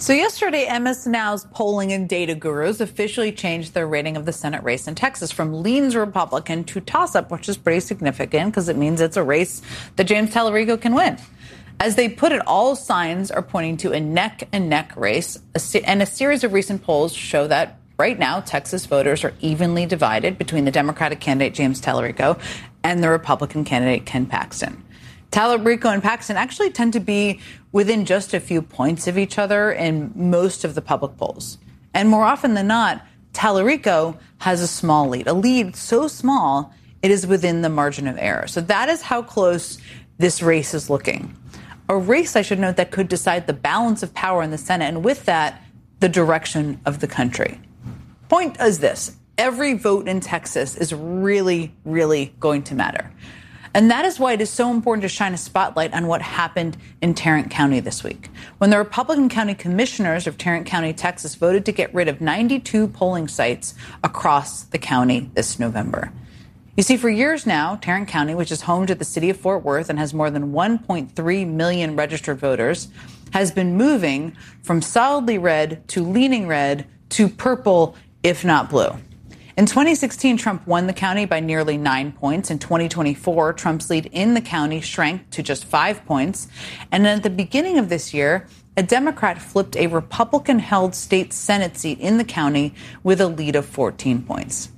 So yesterday, MS Now's polling and data gurus officially changed their rating of the Senate race in Texas from leans Republican to toss-up, which is pretty significant because it means it's a race that James Tallarico can win. As they put it, all signs are pointing to a neck-and-neck race, and a series of recent polls show that right now Texas voters are evenly divided between the Democratic candidate James Tallarico and the Republican candidate Ken Paxton. Tallarico and Paxton actually tend to be within just a few points of each other in most of the public polls. And more often than not, Tallarico has a small lead, a lead so small it is within the margin of error. So that is how close this race is looking. A race, I should note, that could decide the balance of power in the Senate, and with that, the direction of the country. Point is this: every vote in Texas is really, really going to matter. And that is why it is so important to shine a spotlight on what happened in Tarrant County this week, when the Republican county commissioners of Tarrant County, Texas, voted to get rid of 92 polling sites across the county this November. You see, for years now, Tarrant County, which is home to the city of Fort Worth and has more than 1.3 million registered voters, has been moving from solidly red to leaning red to purple, if not blue. In 2016, Trump won the county by nearly 9 points. In 2024, Trump's lead in the county shrank to just 5 points. And at the beginning of this year, a Democrat flipped a Republican-held state Senate seat in the county with a lead of 14 points.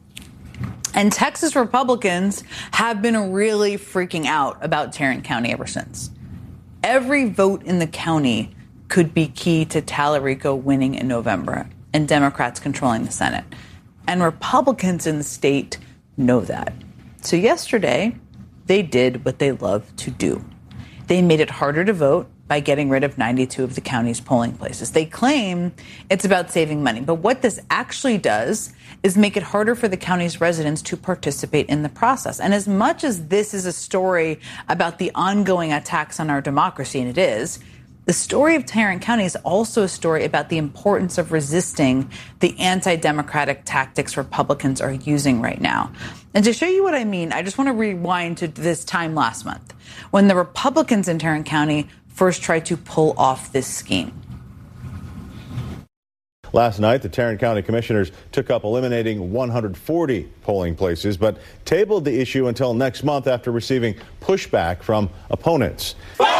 And Texas Republicans have been really freaking out about Tarrant County ever since. Every vote in the county could be key to Tallarico winning in November and Democrats controlling the Senate. And Republicans in the state know that. So yesterday, they did what they love to do. They made it harder to vote by getting rid of 92 of the county's polling places. They claim it's about saving money. But what this actually does is make it harder for the county's residents to participate in the process. And as much as this is a story about the ongoing attacks on our democracy, and it is, the story of Tarrant County is also a story about the importance of resisting the anti-democratic tactics Republicans are using right now. And to show you what I mean, I just want to rewind to this time last month when the Republicans in Tarrant County first tried to pull off this scheme. Last night, the Tarrant County commissioners took up eliminating 140 polling places, but tabled the issue until next month after receiving pushback from opponents.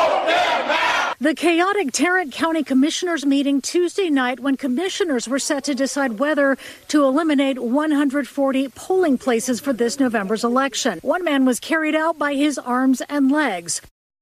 The chaotic Tarrant County Commissioners meeting Tuesday night when commissioners were set to decide whether to eliminate 140 polling places for this November's election. One man was carried out by his arms and legs.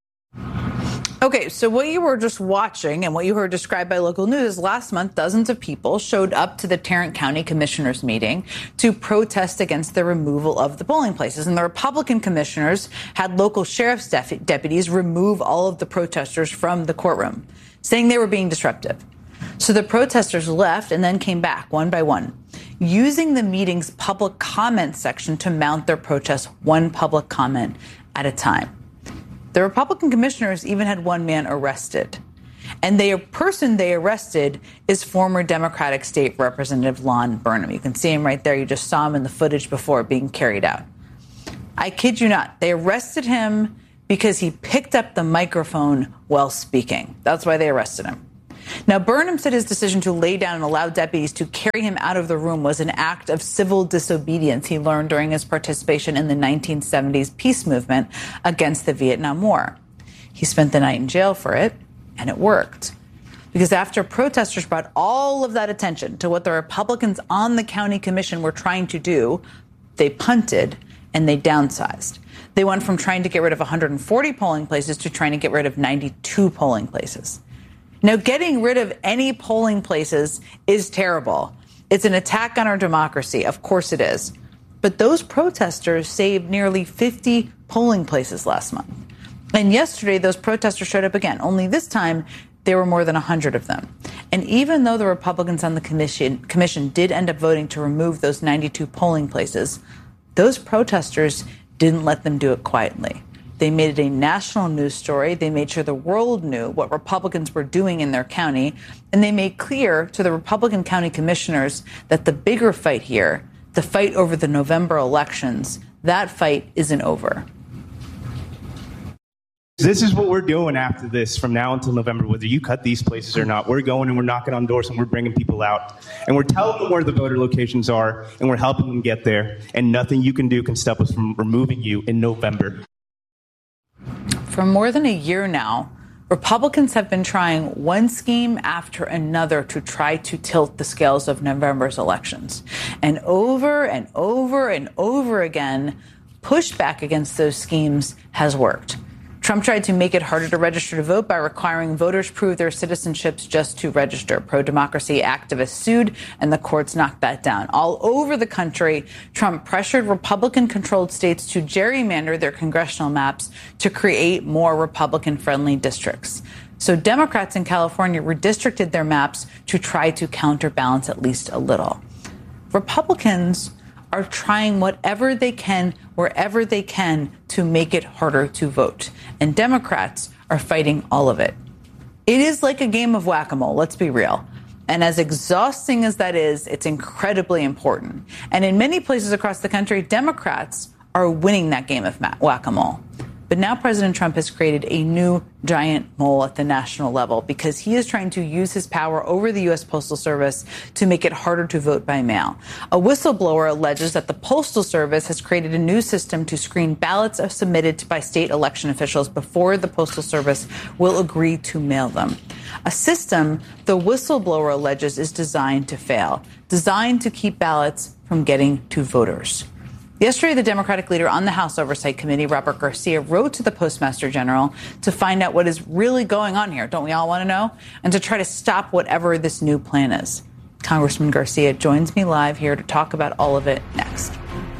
Okay, so what you were just watching and what you heard described by local news is last month, dozens of people showed up to the Tarrant County Commissioners meeting to protest against the removal of the polling places. And the Republican commissioners had local sheriff's deputies remove all of the protesters from the courtroom, saying they were being disruptive. So the protesters left and then came back one by one, using the meeting's public comment section to mount their protest one public comment at a time. The Republican commissioners even had one man arrested. And the person they arrested is former Democratic State Representative Lon Burnham. You can see him right there. You just saw him in the footage before being carried out. I kid you not. They arrested him because he picked up the microphone while speaking. That's why they arrested him. Now, Burnham said his decision to lay down and allow deputies to carry him out of the room was an act of civil disobedience he learned during his participation in the 1970s peace movement against the Vietnam War. He spent the night in jail for it, and it worked. Because after protesters brought all of that attention to what the Republicans on the county commission were trying to do, they punted and they downsized. They went from trying to get rid of 140 polling places to trying to get rid of 92 polling places. Now, getting rid of any polling places is terrible. It's an attack on our democracy. Of course it is. But those protesters saved nearly 50 polling places last month. And yesterday, those protesters showed up again. Only this time, there were more than 100 of them. And even though the Republicans on the commission did end up voting to remove those 92 polling places, those protesters didn't let them do it quietly. They made it a national news story. They made sure the world knew what Republicans were doing in their county. And they made clear to the Republican county commissioners that the bigger fight here, the fight over the November elections, that fight isn't over. This is what we're doing after this from now until November, whether you cut these places or not. We're going and we're knocking on doors and we're bringing people out. And we're telling them where the voter locations are and we're helping them get there. And nothing you can do can stop us from removing you in November. For more than a year now, Republicans have been trying one scheme after another to try to tilt the scales of November's elections. And over and over and over again, pushback against those schemes has worked. Trump tried to make it harder to register to vote by requiring voters prove their citizenships just to register. Pro-democracy activists sued, and the courts knocked that down. All over the country, Trump pressured Republican-controlled states to gerrymander their congressional maps to create more Republican-friendly districts. So Democrats in California redistricted their maps to try to counterbalance at least a little. Republicans are trying whatever they can, wherever they can, to make it harder to vote. And Democrats are fighting all of it. It is like a game of whack-a-mole, let's be real. And as exhausting as that is, it's incredibly important. And in many places across the country, Democrats are winning that game of whack-a-mole. But now President Trump has created a new giant mole at the national level because he is trying to use his power over the U.S. Postal Service to make it harder to vote by mail. A whistleblower alleges that the Postal Service has created a new system to screen ballots submitted by state election officials before the Postal Service will agree to mail them. A system the whistleblower alleges is designed to fail, designed to keep ballots from getting to voters. Yesterday, the Democratic leader on the House Oversight Committee, Robert Garcia, wrote to the Postmaster General to find out what is really going on here. Don't we all want to know? And to try to stop whatever this new plan is. Congressman Garcia joins me live here to talk about all of it next.